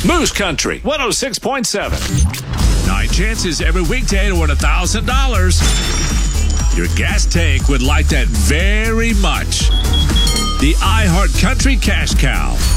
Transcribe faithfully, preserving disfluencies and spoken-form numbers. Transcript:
Moose Country, one oh six point seven. Nine chances every weekday to win one thousand dollars. Your gas tank would like that very much. The iHeart Country Cash Cow.